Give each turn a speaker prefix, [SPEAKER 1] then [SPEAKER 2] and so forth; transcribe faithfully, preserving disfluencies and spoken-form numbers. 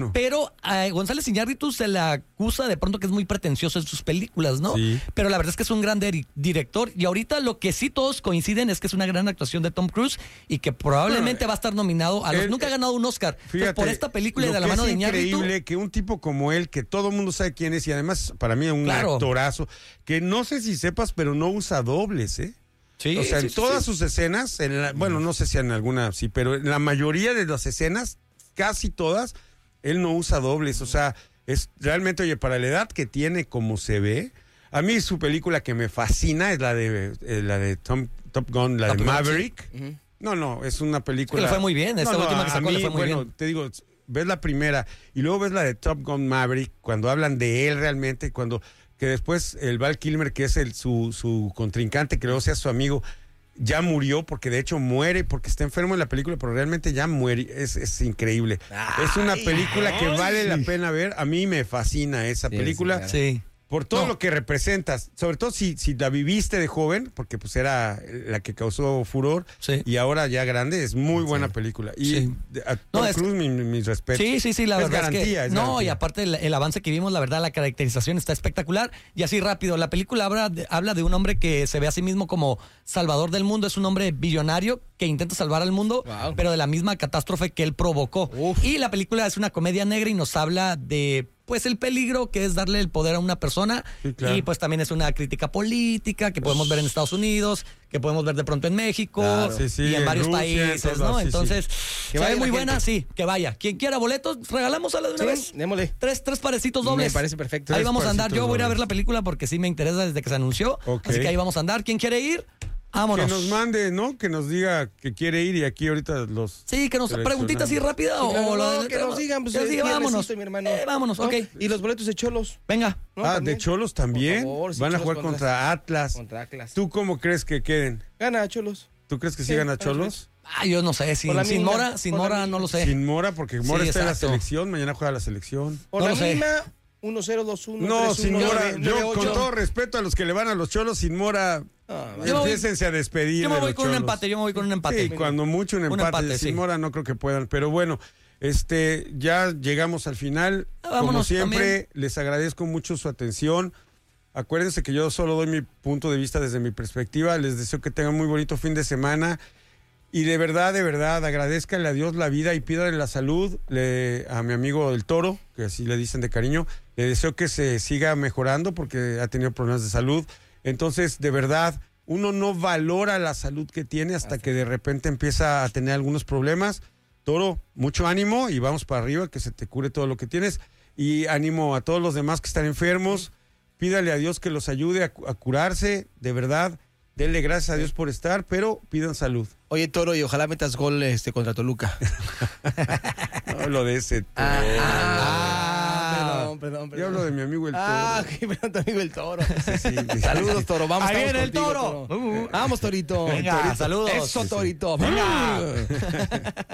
[SPEAKER 1] Pero a González Iñárritu se le acusa de pronto que es muy pretencioso en sus películas, ¿no?
[SPEAKER 2] Sí.
[SPEAKER 1] Pero la verdad es que es un gran di- director y ahorita lo que sí todos coinciden es que es una gran actuación de Tom Cruise y que probablemente
[SPEAKER 2] Bueno,
[SPEAKER 1] va a estar nominado a los...
[SPEAKER 2] él-
[SPEAKER 1] nunca ha ganado un Oscar.
[SPEAKER 2] Fíjate,
[SPEAKER 1] Entonces, por esta película y
[SPEAKER 2] lo
[SPEAKER 1] de la
[SPEAKER 2] que
[SPEAKER 1] mano
[SPEAKER 2] es
[SPEAKER 1] de Iñárritu...
[SPEAKER 2] increíble que un tipo como él, que todo el mundo sabe quién es y además para mí es un
[SPEAKER 1] Claro.
[SPEAKER 2] actorazo, que no sé si sepas, pero no usa dobles, ¿eh?
[SPEAKER 1] Sí,
[SPEAKER 2] O sea,
[SPEAKER 1] sí,
[SPEAKER 2] en
[SPEAKER 1] sí,
[SPEAKER 2] todas
[SPEAKER 1] sí.
[SPEAKER 2] sus escenas, en la- bueno, no sé si en alguna sí, pero en la mayoría de las escenas, casi todas, él no usa dobles. O sea, es realmente, oye, para la edad que tiene, como se ve, a mí su película que me fascina es la de eh, la de Tom, Top Gun, la
[SPEAKER 1] Top
[SPEAKER 2] de
[SPEAKER 1] Gun,
[SPEAKER 2] Maverick.
[SPEAKER 1] sí. Ujú.
[SPEAKER 2] No, no, es una película.
[SPEAKER 1] Es que le fue muy bien, esta
[SPEAKER 2] No, no,
[SPEAKER 1] última que
[SPEAKER 2] a
[SPEAKER 1] sacó le
[SPEAKER 2] mí,
[SPEAKER 1] fue muy
[SPEAKER 2] bueno,
[SPEAKER 1] bien.
[SPEAKER 2] te digo, ves la primera y luego ves la de Top Gun Maverick, cuando hablan de él realmente, cuando que después el Val Kilmer, que es el su, su contrincante, que luego sea su amigo, ya murió, porque de hecho muere, porque está enfermo en la película, pero realmente ya muere. Es, es increíble.
[SPEAKER 1] Ay,
[SPEAKER 2] es una película que
[SPEAKER 1] ay,
[SPEAKER 2] vale
[SPEAKER 1] sí.
[SPEAKER 2] la pena ver. A mí me fascina esa
[SPEAKER 3] Sí,
[SPEAKER 2] película.
[SPEAKER 3] sí, claro.
[SPEAKER 1] Sí.
[SPEAKER 2] Por todo
[SPEAKER 1] No.
[SPEAKER 2] lo que representas, sobre todo si, si la viviste de joven, porque pues era la que causó furor,
[SPEAKER 1] Sí.
[SPEAKER 2] y ahora ya grande, es muy buena
[SPEAKER 3] Sí.
[SPEAKER 2] película. Y
[SPEAKER 1] Sí.
[SPEAKER 2] de- a
[SPEAKER 1] No,
[SPEAKER 2] Tom
[SPEAKER 1] es-
[SPEAKER 2] Cruise, mi- mi- mis respetos.
[SPEAKER 1] Sí, sí, sí, la
[SPEAKER 2] Es
[SPEAKER 1] verdad
[SPEAKER 2] garantía,
[SPEAKER 1] es que...
[SPEAKER 2] es
[SPEAKER 1] no,
[SPEAKER 2] garantía.
[SPEAKER 1] y aparte el, el avance que vimos, la verdad, la caracterización está espectacular. Y así rápido, la película habla de, habla de un hombre que se ve a sí mismo como salvador del mundo. Es un hombre billonario que intenta salvar al mundo,
[SPEAKER 3] Wow.
[SPEAKER 1] pero de la misma catástrofe que él provocó.
[SPEAKER 3] Uf.
[SPEAKER 1] Y la película es una comedia negra y nos habla de... pues el peligro que es darle el poder a una persona.
[SPEAKER 2] Sí, claro.
[SPEAKER 1] Y pues también es una crítica política que podemos ver en Estados Unidos, que podemos ver de pronto en México
[SPEAKER 3] Claro.
[SPEAKER 2] Sí, sí,
[SPEAKER 1] y en
[SPEAKER 2] en
[SPEAKER 1] varios
[SPEAKER 2] Rusia, en
[SPEAKER 1] países,
[SPEAKER 2] todos
[SPEAKER 1] ¿no?
[SPEAKER 2] lados, sí,
[SPEAKER 1] Entonces,
[SPEAKER 3] Que
[SPEAKER 1] se
[SPEAKER 3] vaya
[SPEAKER 1] ve muy
[SPEAKER 3] la
[SPEAKER 1] buena,
[SPEAKER 3] gente.
[SPEAKER 1] sí, que vaya. Quien quiera boletos, regalamos a la de una vez.
[SPEAKER 3] Sí, démosle.
[SPEAKER 1] Tres, tres parecitos
[SPEAKER 3] Me
[SPEAKER 1] dobles.
[SPEAKER 3] parece perfecto.
[SPEAKER 1] Ahí
[SPEAKER 2] Tres
[SPEAKER 1] vamos a andar. Yo
[SPEAKER 2] parecitos
[SPEAKER 1] voy a ir a ver
[SPEAKER 2] dobles.
[SPEAKER 1] la película porque sí me interesa desde que se anunció.
[SPEAKER 2] Ok.
[SPEAKER 1] Así que ahí vamos a andar. ¿Quién quiere ir? Vámonos.
[SPEAKER 2] Que nos mande, ¿no? Que nos diga que quiere ir y aquí ahorita los...
[SPEAKER 1] Sí, que nos preguntita así rápida
[SPEAKER 3] Sí, claro,
[SPEAKER 1] o lo
[SPEAKER 3] no, que nos digan, pues,
[SPEAKER 1] que nos
[SPEAKER 3] es
[SPEAKER 1] diga, vámonos.
[SPEAKER 3] viernesito, mi hermano.
[SPEAKER 1] Eh, vámonos,
[SPEAKER 3] ¿No?
[SPEAKER 1] ok.
[SPEAKER 3] Y los boletos de Cholos.
[SPEAKER 1] Venga.
[SPEAKER 3] ¿no?
[SPEAKER 2] Ah,
[SPEAKER 3] También.
[SPEAKER 2] de Cholos también.
[SPEAKER 3] Por favor, sí,
[SPEAKER 2] Van a
[SPEAKER 3] Cholos
[SPEAKER 2] jugar contra Atlas.
[SPEAKER 3] Contra Atlas.
[SPEAKER 2] ¿Tú cómo crees que queden?
[SPEAKER 3] Gana Cholos.
[SPEAKER 2] ¿Tú crees que sí,
[SPEAKER 3] Sí,
[SPEAKER 2] gana
[SPEAKER 3] para
[SPEAKER 2] Cholos?
[SPEAKER 1] Ah, yo no sé, sin,
[SPEAKER 3] Por la
[SPEAKER 1] sin
[SPEAKER 3] mínima,
[SPEAKER 1] Mora, sin
[SPEAKER 3] por la
[SPEAKER 1] Mora
[SPEAKER 3] mínima.
[SPEAKER 1] no lo sé.
[SPEAKER 2] Sin Mora, porque Mora
[SPEAKER 1] Sí,
[SPEAKER 2] está en la
[SPEAKER 1] exacto.
[SPEAKER 2] selección, mañana juega la selección.
[SPEAKER 3] Por
[SPEAKER 1] No
[SPEAKER 3] la
[SPEAKER 1] lo sé.
[SPEAKER 3] mínima, uno cero dos uno.
[SPEAKER 2] No, sin Mora, yo
[SPEAKER 3] nueve,
[SPEAKER 2] con
[SPEAKER 3] ocho.
[SPEAKER 2] todo respeto a los que le van a los Cholos, sin Mora,
[SPEAKER 3] Ah,
[SPEAKER 1] Yo me voy-
[SPEAKER 2] empiécense a despedir
[SPEAKER 1] Yo me
[SPEAKER 2] de
[SPEAKER 1] voy
[SPEAKER 2] los
[SPEAKER 1] con un
[SPEAKER 2] Cholos.
[SPEAKER 1] empate, yo me voy con un empate.
[SPEAKER 2] Sí, cuando mucho un
[SPEAKER 1] Un
[SPEAKER 2] empate,
[SPEAKER 1] empate,
[SPEAKER 2] sin
[SPEAKER 1] sí.
[SPEAKER 2] Mora no creo que puedan, pero bueno, este, ya llegamos al final.
[SPEAKER 1] Ah,
[SPEAKER 2] Como
[SPEAKER 1] vámonos
[SPEAKER 2] siempre,
[SPEAKER 1] también.
[SPEAKER 2] les agradezco mucho su atención. Acuérdense que yo solo doy mi punto de vista desde mi perspectiva. Les deseo que tengan muy bonito fin de semana. Y de verdad, de verdad, agradezcanle a Dios la vida y pídanle la salud le, a mi amigo el Toro, que así le dicen de cariño. Le deseo que se siga mejorando porque ha tenido problemas de salud. Entonces, de verdad, uno no valora la salud que tiene hasta que de repente empieza a tener algunos problemas. Toro, mucho ánimo y vamos para arriba, que se te cure todo lo que tienes. Y ánimo a todos los demás que están enfermos. Pídale a Dios que los ayude a, cu- a curarse, de verdad. Denle gracias a Dios por estar, pero pidan salud.
[SPEAKER 3] Oye, Toro, y ojalá metas gol este, contra Toluca.
[SPEAKER 2] No hablo de ese Toro.
[SPEAKER 3] Ah, perdón, perdón, perdón.
[SPEAKER 2] Yo hablo de mi amigo el Toro.
[SPEAKER 3] Ah, ok, perdón, tu amigo el Toro.
[SPEAKER 2] Sí, sí.
[SPEAKER 3] Saludos, Toro. Vamos,
[SPEAKER 1] Ahí
[SPEAKER 3] estamos
[SPEAKER 1] viene el
[SPEAKER 3] contigo,
[SPEAKER 1] Toro. Uh, uh.
[SPEAKER 3] Vamos, Torito.
[SPEAKER 1] Venga,
[SPEAKER 3] Torito.
[SPEAKER 1] saludos.
[SPEAKER 3] Eso,
[SPEAKER 1] Sí, sí.
[SPEAKER 3] Torito.
[SPEAKER 1] Venga.
[SPEAKER 3] Venga.